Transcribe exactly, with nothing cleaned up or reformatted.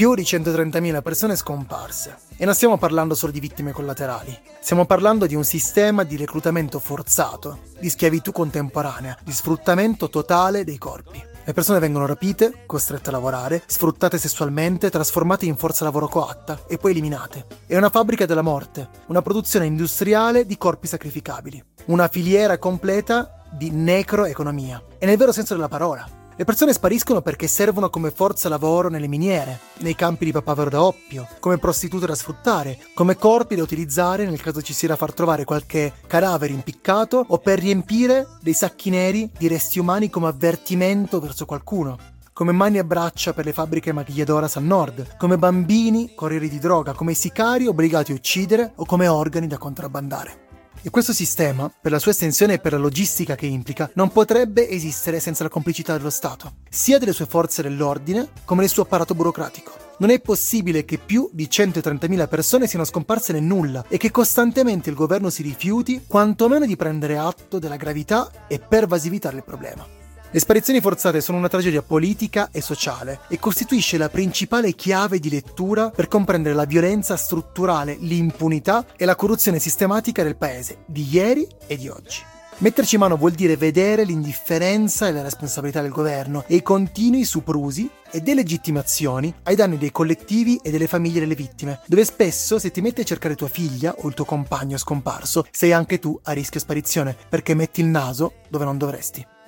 Più di centotrentamila persone scomparse. E non stiamo parlando solo di vittime collaterali. Stiamo parlando di un sistema di reclutamento forzato, di schiavitù contemporanea, di sfruttamento totale dei corpi. Le persone vengono rapite, costrette a lavorare, sfruttate sessualmente, trasformate in forza lavoro coatta e poi eliminate. È una fabbrica della morte, una produzione industriale di corpi sacrificabili, una filiera completa di necroeconomia. E nel vero senso della parola. Le persone spariscono perché servono come forza lavoro nelle miniere, nei campi di papavero da oppio, come prostitute da sfruttare, come corpi da utilizzare nel caso ci sia da far trovare qualche cadavere impiccato o per riempire dei sacchi neri di resti umani come avvertimento verso qualcuno, come mani e braccia per le fabbriche maquilladoras al nord, come bambini corrieri di droga, come sicari obbligati a uccidere o come organi da contrabbandare. E questo sistema, per la sua estensione e per la logistica che implica, non potrebbe esistere senza la complicità dello Stato, sia delle sue forze dell'ordine come del suo apparato burocratico. Non è possibile che più di centotrentamila persone siano scomparse nel nulla e che costantemente il governo si rifiuti quantomeno di prendere atto della gravità e pervasività del problema. Le sparizioni forzate sono una tragedia politica e sociale e costituisce la principale chiave di lettura per comprendere la violenza strutturale, l'impunità e la corruzione sistematica del paese, di ieri e di oggi. Metterci mano vuol dire vedere l'indifferenza e la responsabilità del governo e i continui soprusi e delegittimazioni ai danni dei collettivi e delle famiglie delle vittime, dove spesso se ti metti a cercare tua figlia o il tuo compagno scomparso, sei anche tu a rischio sparizione perché metti il naso dove non dovresti.